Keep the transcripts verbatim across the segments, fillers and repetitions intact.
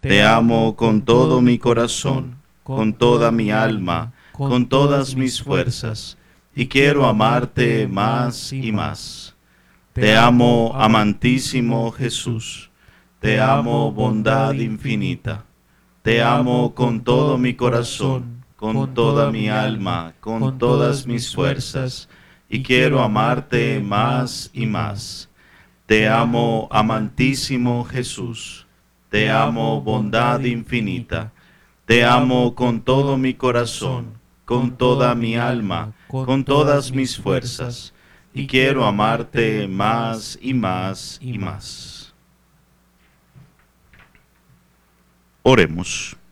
Te amo con todo mi corazón, con toda mi alma, con todas mis fuerzas, y quiero amarte más y más. Te amo, amantísimo Jesús. Te amo, bondad infinita. Te amo con todo mi corazón, con toda mi alma, con todas mis fuerzas, y quiero amarte más y más. Te amo, amantísimo Jesús. Te amo, bondad infinita. Te amo con todo mi corazón, con toda mi alma, con todas mis fuerzas, y quiero amarte más y más y más. Oremos.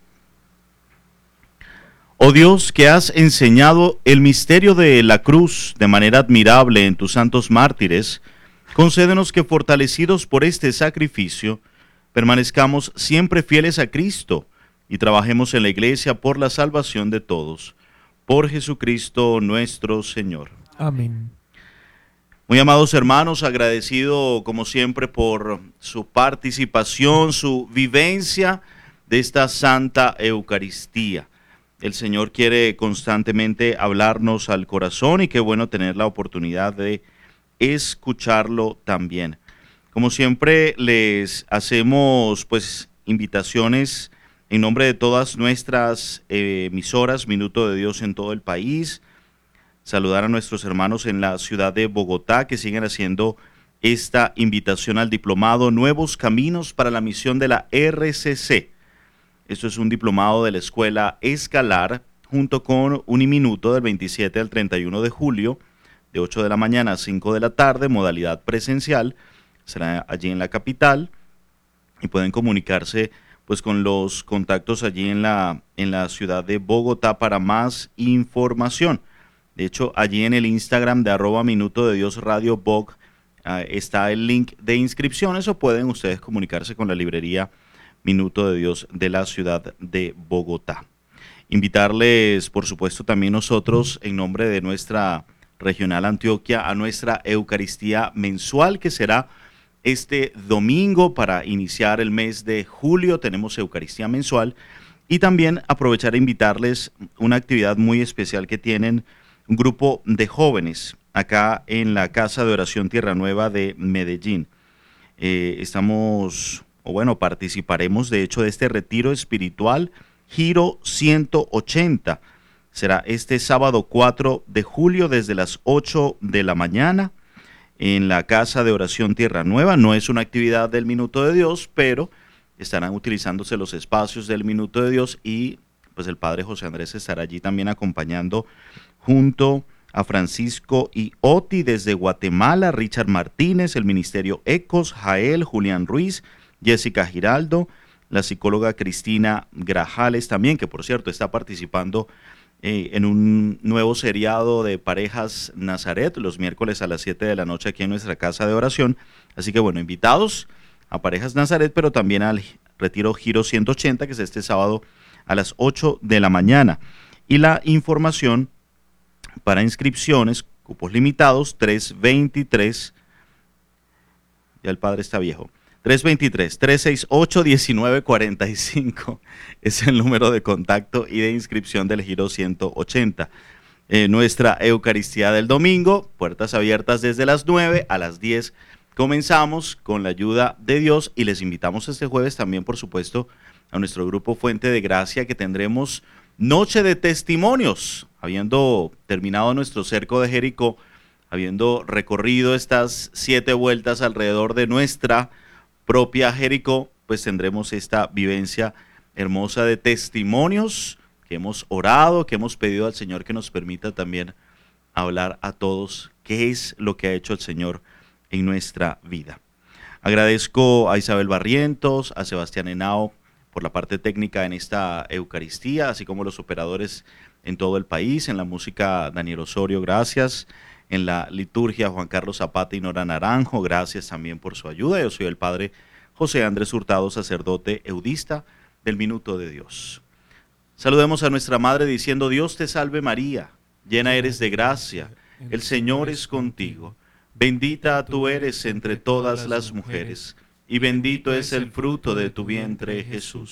Oh Dios, que has enseñado el misterio de la cruz de manera admirable en tus santos mártires, concédenos que, fortalecidos por este sacrificio, permanezcamos siempre fieles a Cristo y trabajemos en la Iglesia por la salvación de todos. Por Jesucristo nuestro Señor. Amén. Muy amados hermanos, agradecido como siempre por su participación, su vivencia de esta Santa Eucaristía. El Señor quiere constantemente hablarnos al corazón y qué bueno tener la oportunidad de escucharlo también. Como siempre les hacemos pues invitaciones en nombre de todas nuestras eh, emisoras, Minuto de Dios en todo el país. Saludar a nuestros hermanos en la ciudad de Bogotá que siguen haciendo esta invitación al diplomado Nuevos Caminos para la Misión de la R C C. Esto es un diplomado de la Escuela Escalar junto con Uniminuto del veintisiete al treinta y uno de julio de ocho de la mañana a cinco de la tarde, modalidad presencial. Será allí en la capital y pueden comunicarse pues con los contactos allí en la, en la ciudad de Bogotá para más información. De hecho, allí en el Instagram de arroba Minuto de Dios Radio Bog uh, está el link de inscripciones o pueden ustedes comunicarse con la librería Minuto de Dios de la ciudad de Bogotá. Invitarles, por supuesto, también nosotros en nombre de nuestra regional Antioquia a nuestra Eucaristía mensual que será este domingo para iniciar el mes de julio. Tenemos Eucaristía mensual y también aprovechar a invitarles una actividad muy especial que tienen un grupo de jóvenes acá en la Casa de Oración Tierra Nueva de Medellín. Eh, estamos, o bueno, participaremos de hecho de este retiro espiritual Giro ciento ochenta. Será este sábado cuatro de julio desde las ocho de la mañana en la Casa de Oración Tierra Nueva. No es una actividad del Minuto de Dios, pero estarán utilizándose los espacios del Minuto de Dios y pues el Padre José Andrés estará allí también acompañando junto a Francisco y Oti desde Guatemala, Richard Martínez, el Ministerio Ecos, Jael, Julián Ruiz, Jessica Giraldo, la psicóloga Cristina Grajales también, que por cierto está participando eh, en un nuevo seriado de Parejas Nazaret, los miércoles a las siete de la noche aquí en nuestra casa de oración. Así que bueno, invitados a Parejas Nazaret, pero también al Retiro Giro ciento ochenta, que es este sábado a las ocho de la mañana. Y la información para inscripciones, cupos limitados, tres veintitrés, ya el padre está viejo, tres veintitrés, tres sesenta y ocho, diecinueve cuarenta y cinco es el número de contacto y de inscripción del Giro ciento ochenta. Eh, nuestra Eucaristía del domingo, puertas abiertas desde las nueve a las diez. Comenzamos con la ayuda de Dios y les invitamos este jueves también, por supuesto, a nuestro grupo Fuente de Gracia, que tendremos Noche de Testimonios, habiendo terminado nuestro cerco de Jericó, habiendo recorrido estas siete vueltas alrededor de nuestra propia Jericó, pues tendremos esta vivencia hermosa de testimonios que hemos orado, que hemos pedido al Señor que nos permita también hablar a todos qué es lo que ha hecho el Señor en nuestra vida. Agradezco a Isabel Barrientos, a Sebastián Henao por la parte técnica en esta Eucaristía, así como los operadores en todo el país, en la música Daniel Osorio, gracias, en la liturgia Juan Carlos Zapata y Nora Naranjo, gracias también por su ayuda. Yo soy el Padre José Andrés Hurtado, sacerdote eudista del Minuto de Dios. Saludemos a nuestra Madre diciendo: Dios te salve María, llena eres de gracia, el Señor es contigo. Bendita tú eres entre todas las mujeres, y bendito es el fruto de tu vientre, Jesús.